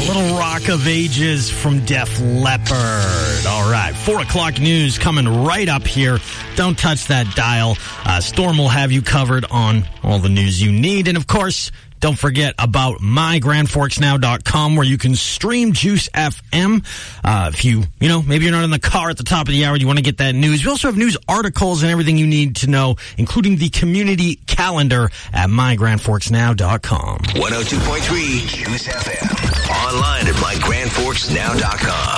Little Rock of Ages from Def Leppard. All right, 4 o'clock news coming right up here. Don't touch that dial. Storm will have you covered on all the news you need. And, of course, don't forget about mygrandforksnow.com, where you can stream Juice FM. If maybe you're not in the car at the top of the hour, you want to get that news. We also have news articles and everything you need to know, including the community calendar at mygrandforksnow.com. 102.3 Juice FM. Online at mygrandforksnow.com.